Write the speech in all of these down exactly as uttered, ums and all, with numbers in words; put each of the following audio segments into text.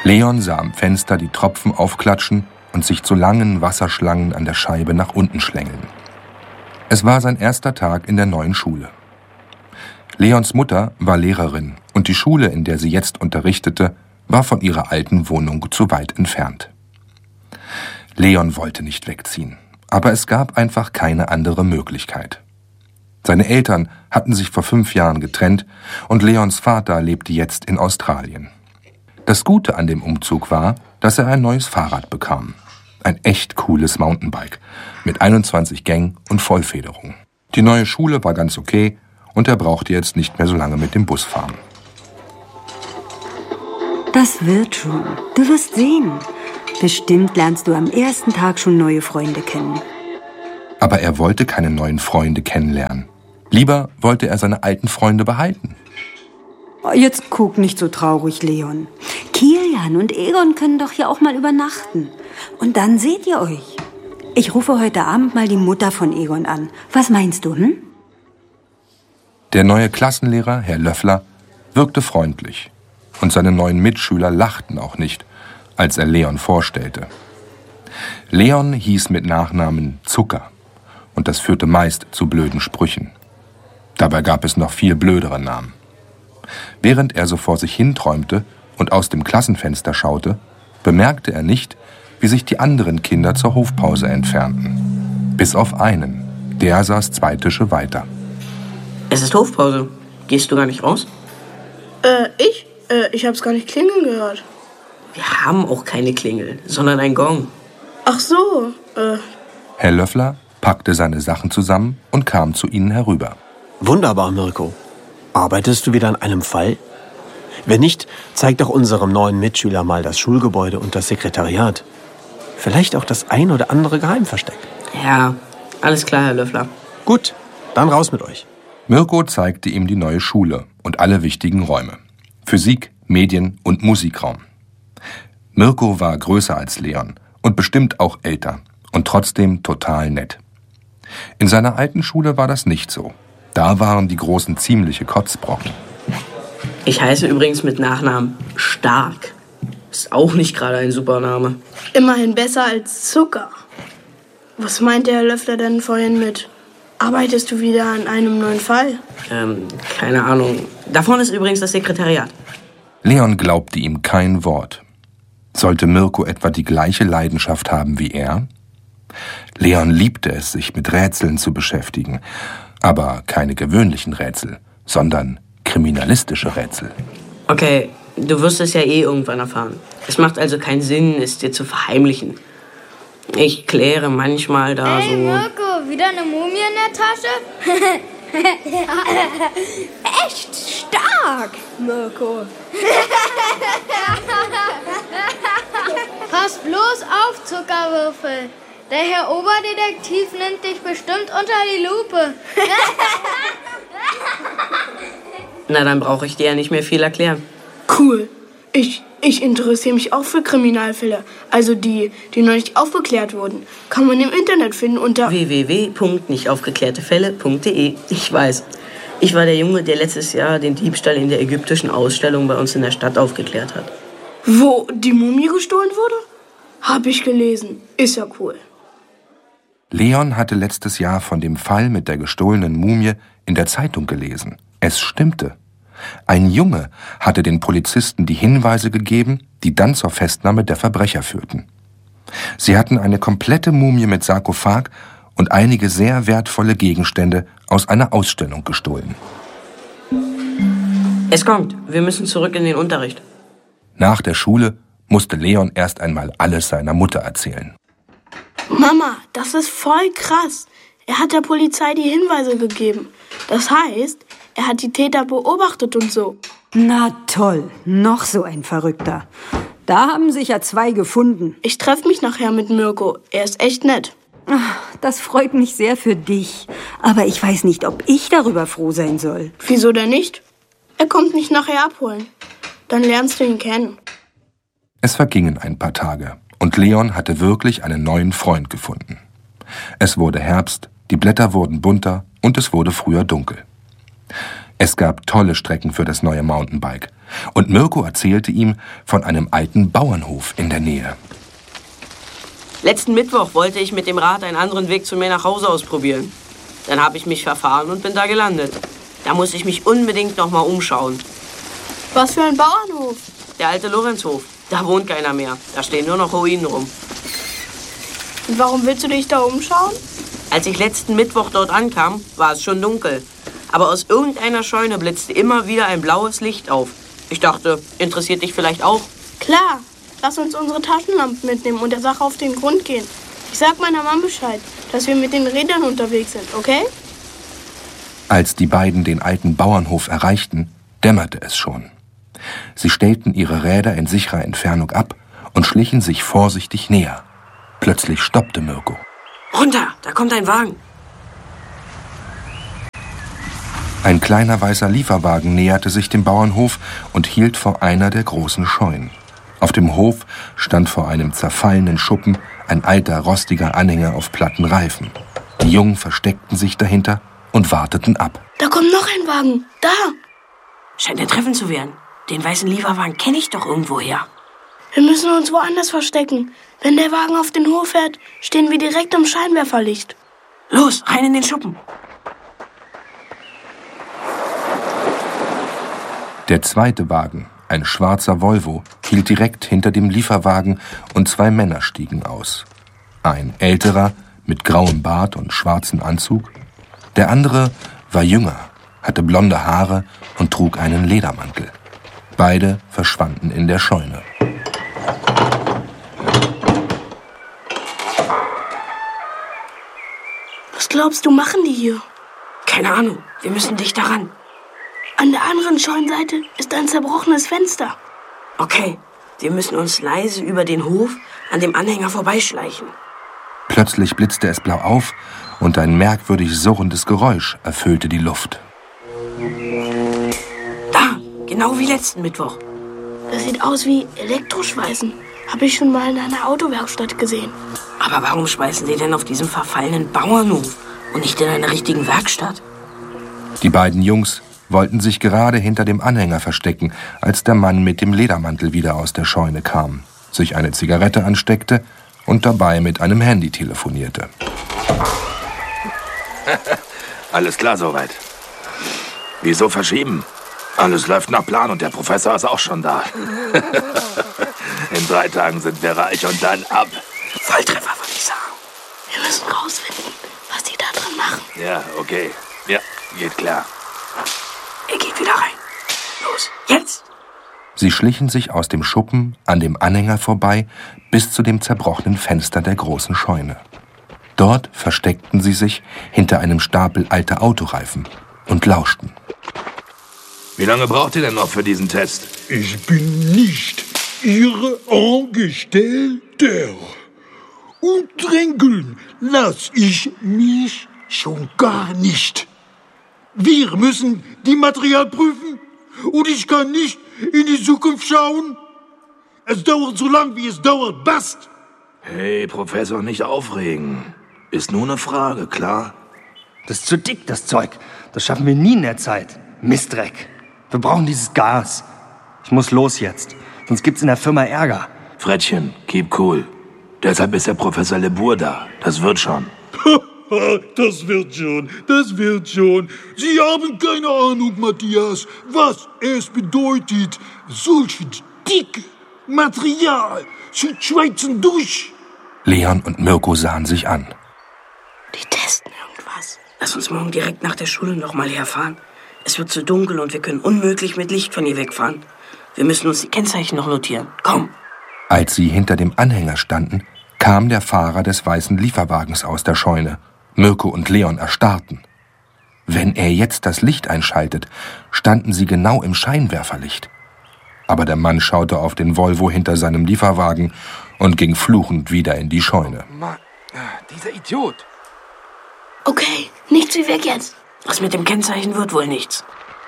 Leon sah am Fenster die Tropfen aufklatschen und sich zu langen Wasserschlangen an der Scheibe nach unten schlängeln. Es war sein erster Tag in der neuen Schule. Leons Mutter war Lehrerin und die Schule, in der sie jetzt unterrichtete, war von ihrer alten Wohnung zu weit entfernt. Leon wollte nicht wegziehen, aber es gab einfach keine andere Möglichkeit. Seine Eltern hatten sich vor fünf Jahren getrennt und Leons Vater lebte jetzt in Australien. Das Gute an dem Umzug war, dass er ein neues Fahrrad bekam. Ein echt cooles Mountainbike mit einundzwanzig Gängen und Vollfederung. Die neue Schule war ganz okay und er brauchte jetzt nicht mehr so lange mit dem Bus fahren. Das wird schon. Du wirst sehen. Bestimmt lernst du am ersten Tag schon neue Freunde kennen. Aber er wollte keine neuen Freunde kennenlernen. Lieber wollte er seine alten Freunde behalten. Jetzt guck nicht so traurig, Leon. Kilian und Egon können doch hier auch mal übernachten. Und dann seht ihr euch. Ich rufe heute Abend mal die Mutter von Egon an. Was meinst du, hm? Der neue Klassenlehrer, Herr Löffler, wirkte freundlich. Und seine neuen Mitschüler lachten auch nicht, als er Leon vorstellte. Leon hieß mit Nachnamen Zucker. Und das führte meist zu blöden Sprüchen. Dabei gab es noch viel blödere Namen. Während er so vor sich hinträumte und aus dem Klassenfenster schaute, bemerkte er nicht, wie sich die anderen Kinder zur Hofpause entfernten. Bis auf einen. Der saß zwei Tische weiter. Es ist Hofpause. Gehst du gar nicht raus? Äh, ich? Äh, ich hab's gar nicht klingeln gehört. Wir haben auch keine Klingel, sondern ein Gong. Ach so, äh... Herr Löffler packte seine Sachen zusammen und kam zu ihnen herüber. Wunderbar, Mirko. Arbeitest du wieder an einem Fall? Wenn nicht, zeig doch unserem neuen Mitschüler mal das Schulgebäude und das Sekretariat. Vielleicht auch das ein oder andere Geheimversteck. Ja, alles klar, Herr Löffler. Gut, dann raus mit euch. Mirko zeigte ihm die neue Schule und alle wichtigen Räume. Physik, Medien und Musikraum. Mirko war größer als Leon und bestimmt auch älter und trotzdem total nett. In seiner alten Schule war das nicht so. Da waren die Großen ziemliche Kotzbrocken. Ich heiße übrigens mit Nachnamen Stark. Ist auch nicht gerade ein super Name. Immerhin besser als Zucker. Was meinte Herr Löffler denn vorhin mit, arbeitest du wieder an einem neuen Fall? Ähm, keine Ahnung. Da vorne ist übrigens das Sekretariat. Leon glaubte ihm kein Wort. Sollte Mirko etwa die gleiche Leidenschaft haben wie er? Leon liebte es, sich mit Rätseln zu beschäftigen. Aber keine gewöhnlichen Rätsel, sondern kriminalistische Rätsel. Okay, du wirst es ja eh irgendwann erfahren. Es macht also keinen Sinn, es dir zu verheimlichen. Ich kläre manchmal da hey, so... Hey Mirko, wieder eine Mumie in der Tasche? Echt stark, Mirko. Pass bloß auf, Zuckerwürfel. Der Herr Oberdetektiv nimmt dich bestimmt unter die Lupe. Na, dann brauche ich dir ja nicht mehr viel erklären. Cool. Ich, ich interessiere mich auch für Kriminalfälle. Also die, die noch nicht aufgeklärt wurden. Kann man im Internet finden unter w w w punkt nicht aufgeklärte fälle punkt d e. Ich weiß. Ich war der Junge, der letztes Jahr den Diebstahl in der ägyptischen Ausstellung bei uns in der Stadt aufgeklärt hat. Wo die Mumie gestohlen wurde? Hab ich gelesen. Ist ja cool. Leon hatte letztes Jahr von dem Fall mit der gestohlenen Mumie in der Zeitung gelesen. Es stimmte. Ein Junge hatte den Polizisten die Hinweise gegeben, die dann zur Festnahme der Verbrecher führten. Sie hatten eine komplette Mumie mit Sarkophag und einige sehr wertvolle Gegenstände aus einer Ausstellung gestohlen. Es kommt. Wir müssen zurück in den Unterricht. Nach der Schule musste Leon erst einmal alles seiner Mutter erzählen. Mama, das ist voll krass. Er hat der Polizei die Hinweise gegeben. Das heißt, er hat die Täter beobachtet und so. Na toll, noch so ein Verrückter. Da haben sich ja zwei gefunden. Ich treffe mich nachher mit Mirko. Er ist echt nett. Ach, das freut mich sehr für dich. Aber ich weiß nicht, ob ich darüber froh sein soll. Wieso denn nicht? Er kommt mich nachher abholen. Dann lernst du ihn kennen. Es vergingen ein paar Tage und Leon hatte wirklich einen neuen Freund gefunden. Es wurde Herbst, die Blätter wurden bunter und es wurde früher dunkel. Es gab tolle Strecken für das neue Mountainbike und Mirko erzählte ihm von einem alten Bauernhof in der Nähe. Letzten Mittwoch wollte ich mit dem Rad einen anderen Weg zu mir nach Hause ausprobieren. Dann habe ich mich verfahren und bin da gelandet. Da muss ich mich unbedingt noch mal umschauen. Was für ein Bauernhof? Der alte Lorenzhof. Da wohnt keiner mehr. Da stehen nur noch Ruinen rum. Und warum willst du dich da umschauen? Als ich letzten Mittwoch dort ankam, war es schon dunkel. Aber aus irgendeiner Scheune blitzte immer wieder ein blaues Licht auf. Ich dachte, interessiert dich vielleicht auch? Klar. Lass uns unsere Taschenlampen mitnehmen und der Sache auf den Grund gehen. Ich sag meiner Mama Bescheid, dass wir mit den Rädern unterwegs sind, okay? Als die beiden den alten Bauernhof erreichten, dämmerte es schon. Sie stellten ihre Räder in sicherer Entfernung ab und schlichen sich vorsichtig näher. Plötzlich stoppte Mirko. Runter, da kommt ein Wagen. Ein kleiner weißer Lieferwagen näherte sich dem Bauernhof und hielt vor einer der großen Scheunen. Auf dem Hof stand vor einem zerfallenen Schuppen ein alter, rostiger Anhänger auf platten Reifen. Die Jungen versteckten sich dahinter und warteten ab. Da kommt noch ein Wagen. Da! Scheint ein Treffen zu werden. Den weißen Lieferwagen kenne ich doch irgendwoher. Wir müssen uns woanders verstecken. Wenn der Wagen auf den Hof fährt, stehen wir direkt im Scheinwerferlicht. Los, rein in den Schuppen. Der zweite Wagen, ein schwarzer Volvo, hielt direkt hinter dem Lieferwagen und zwei Männer stiegen aus. Ein älterer mit grauem Bart und schwarzem Anzug. Der andere war jünger, hatte blonde Haare und trug einen Ledermantel. Beide verschwanden in der Scheune. Was glaubst du, machen die hier? Keine Ahnung, wir müssen dicht daran. An der anderen Scheunenseite ist ein zerbrochenes Fenster. Okay, wir müssen uns leise über den Hof an dem Anhänger vorbeischleichen. Plötzlich blitzte es blau auf und ein merkwürdig surrendes Geräusch erfüllte die Luft. Da, genau wie letzten Mittwoch. Das sieht aus wie Elektroschweißen. Habe ich schon mal in einer Autowerkstatt gesehen. Aber warum schweißen sie denn auf diesem verfallenen Bauernhof und nicht in einer richtigen Werkstatt? Die beiden Jungs wollten sich gerade hinter dem Anhänger verstecken, als der Mann mit dem Ledermantel wieder aus der Scheune kam, sich eine Zigarette ansteckte und dabei mit einem Handy telefonierte. Alles klar soweit. Wieso verschieben? Alles läuft nach Plan und der Professor ist auch schon da. In drei Tagen sind wir reich und dann ab. Volltreffer, würde ich sagen. Wir müssen rausfinden, was die da drin machen. Ja, okay. Ja, geht klar. Er geht wieder rein. Los, jetzt! Sie schlichen sich aus dem Schuppen an dem Anhänger vorbei bis zu dem zerbrochenen Fenster der großen Scheune. Dort versteckten sie sich hinter einem Stapel alter Autoreifen und lauschten. Wie lange braucht ihr denn noch für diesen Test? Ich bin nicht Ihre Angestellter. Und drängeln lass ich mich schon gar nicht. Wir müssen die Material prüfen und ich kann nicht in die Zukunft schauen. Es dauert so lang, wie es dauert, bast. Hey, Professor, nicht aufregen. Ist nur eine Frage, klar? Das ist zu dick, das Zeug. Das schaffen wir nie in der Zeit. Mistdreck. Wir brauchen dieses Gas. Ich muss los jetzt, sonst gibt's in der Firma Ärger. Frettchen, keep cool. Deshalb ist der Professor Lebour da. Das wird schon. Das wird schon, das wird schon. Sie haben keine Ahnung, Matthias, was es bedeutet, solches dicke Material zu schweizen durch. Leon und Mirko sahen sich an. Die testen irgendwas. Lass uns morgen direkt nach der Schule noch mal herfahren. Es wird zu dunkel und wir können unmöglich mit Licht von hier wegfahren. Wir müssen uns die Kennzeichen noch notieren. Komm. Als sie hinter dem Anhänger standen, kam der Fahrer des weißen Lieferwagens aus der Scheune. Mirko und Leon erstarrten. Wenn er jetzt das Licht einschaltet, standen sie genau im Scheinwerferlicht. Aber der Mann schaute auf den Volvo hinter seinem Lieferwagen und ging fluchend wieder in die Scheune. Mann, dieser Idiot. Okay, nichts wie weg jetzt. Was mit dem Kennzeichen wird wohl nichts.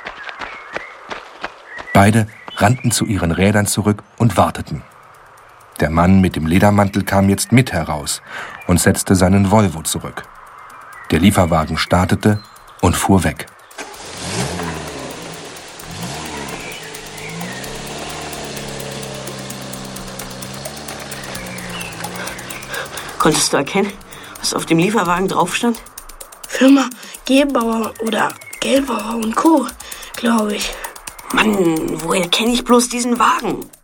Beide rannten zu ihren Rädern zurück und warteten. Der Mann mit dem Ledermantel kam jetzt mit heraus und setzte seinen Volvo zurück. Der Lieferwagen startete und fuhr weg. Konntest du erkennen, was auf dem Lieferwagen drauf stand? Firma Gebauer oder Gelbauer und Co., glaube ich. Mann, woher kenne ich bloß diesen Wagen?